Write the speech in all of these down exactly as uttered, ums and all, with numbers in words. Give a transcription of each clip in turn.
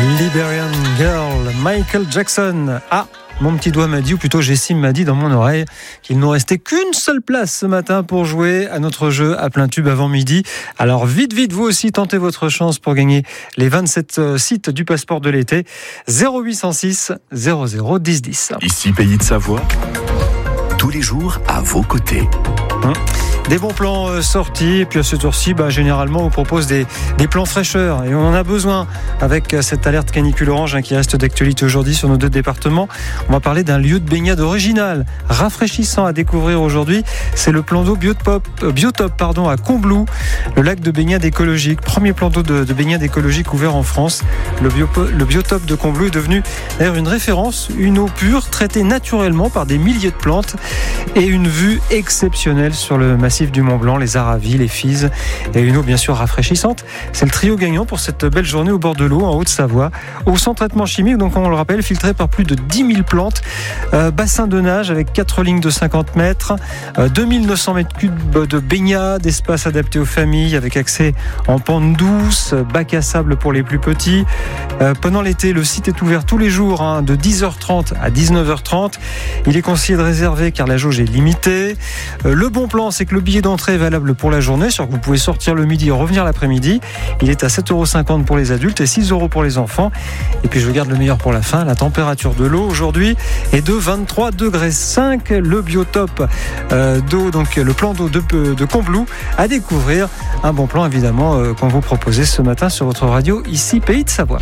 Liberian Girl, Michael Jackson. Ah, mon petit doigt m'a dit, ou plutôt Jessim m'a dit dans mon oreille, qu'il nous restait qu'une seule place ce matin pour jouer à notre jeu à plein tube avant midi. Alors vite, vite, vous aussi, tentez votre chance pour gagner les vingt-sept sites du passeport de l'été. zéro huit cent six zéro zéro dix dix. Ici Pays de Savoie, tous les jours à vos côtés. Hum. Des bons plans euh, sortis, et puis à ce tour-ci, bah, généralement on vous propose des, des plans fraîcheur, et on en a besoin avec euh, cette alerte canicule orange hein, qui reste d'actualité aujourd'hui sur nos deux départements. On va parler d'un lieu de baignade original, rafraîchissant à découvrir aujourd'hui. C'est le plan d'eau Biotop, euh, Biotop pardon, à Combloux, le lac de baignade écologique, premier plan d'eau de, de baignade écologique ouvert en France. Le, bio, le Biotop de Combloux est devenu d'ailleurs une référence, une eau pure traitée naturellement par des milliers de plantes et une vue exceptionnelle sur le massif du Mont Blanc, les Aravis, les Fises et une eau bien sûr rafraîchissante. C'est le trio gagnant pour cette belle journée au bord de l'eau en Haute-Savoie, au sans traitement chimique, donc on le rappelle, filtré par plus de dix mille plantes, euh, bassin de nage avec quatre lignes de cinquante mètres, euh, deux mille neuf cents mètres cubes de baignade, espace adapté aux familles avec accès en pente douce, bac à sable pour les plus petits. Euh, pendant l'été, le site est ouvert tous les jours hein, de dix heures trente à dix-neuf heures trente. Il est conseillé de réserver car la jauge est limitée. Euh, le bon plan, c'est que le billet d'entrée est valable pour la journée, c'est-à-dire que vous pouvez sortir le midi et revenir l'après-midi. Il est à sept euros cinquante pour les adultes et six euros pour les enfants. Et puis je garde le meilleur pour la fin. La température de l'eau aujourd'hui est de vingt-trois degrés cinq. Le Biotop euh, d'eau, donc le plan d'eau de, de Combloux à découvrir. Un bon plan évidemment euh, qu'on vous proposait ce matin sur votre radio ici Pays de Savoie.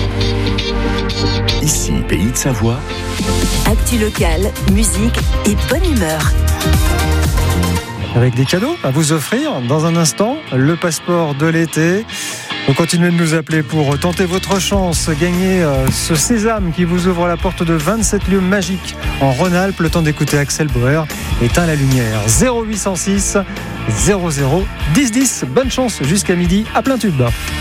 Ici Pays de Savoie. Actu locale, musique et bonne humeur. Avec des cadeaux à vous offrir dans un instant, le passeport de l'été. Vous continuez de nous appeler pour tenter votre chance, gagner ce sésame qui vous ouvre la porte de vingt-sept lieux magiques en Rhône-Alpes. Le temps d'écouter Axel Bauer, Éteins la lumière. zéro huit cent six zéro zéro dix dix. Bonne chance jusqu'à midi à plein tube.